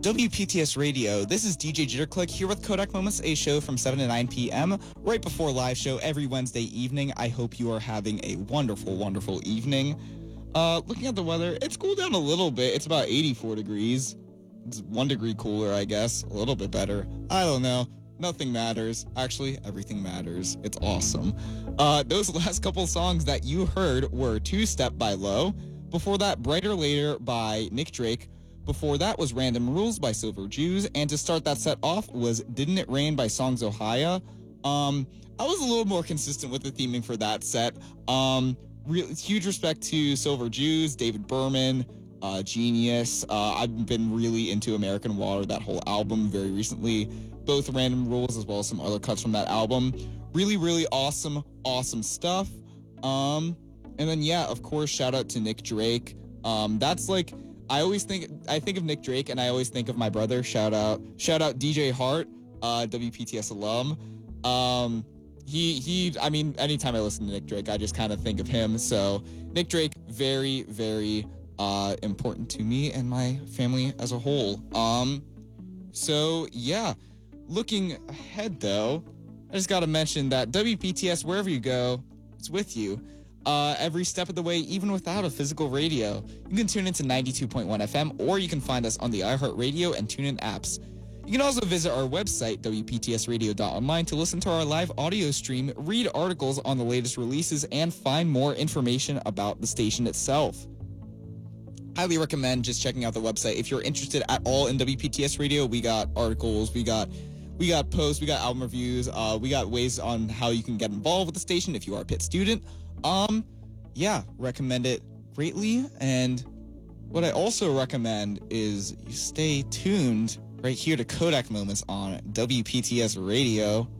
WPTS Radio. This is DJ Jitterclick here with Kodak Moments, a show from 7 to 9 p.m. right before live show every Wednesday evening. I hope you are having a wonderful, wonderful evening. Looking at the weather, it's cooled down a little bit. It's about 84 degrees. It's 1 degree cooler, I guess. A little bit better. I don't know. Nothing matters. Actually, everything matters. It's awesome. Those last couple songs that you heard were Two Step by Low. Before that, Brighter Later by Nick Drake. Before that was Random Rules by Silver Jews. And to start that set off was Didn't It Rain by Songs Ohia. I was a little more consistent with the theming for that set. Huge respect to Silver Jews, David Berman, Genius. I've been really into American Water, that whole album, very recently. Both Random Rules as well as some other cuts from that album. Really, really awesome stuff. And then, yeah, of course, shout out to Nick Drake. That's like, I think of Nick Drake and I always think of my brother. Shout out DJ Hart, WPTS alum. I mean, anytime I listen to Nick Drake, I just kind of think of him. So Nick Drake, very, very important to me and my family as a whole. So yeah, looking ahead though, I just got to mention that WPTS, wherever you go, it's with you. Every step of the way, even without a physical radio. You can tune into 92.1 FM, or you can find us on the iHeartRadio and TuneIn apps. You can also visit our website, WPTSradio.online, to listen to our live audio stream, read articles on the latest releases, and find more information about the station itself. Highly recommend just checking out the website. If you're interested at all in WPTS Radio, we got articles, we got posts, we got album reviews, we got ways on how you can get involved with the station if you are a Pitt student. Yeah, recommend it greatly. And what I also recommend is you stay tuned right here to Kodak Moments on WPTS Radio.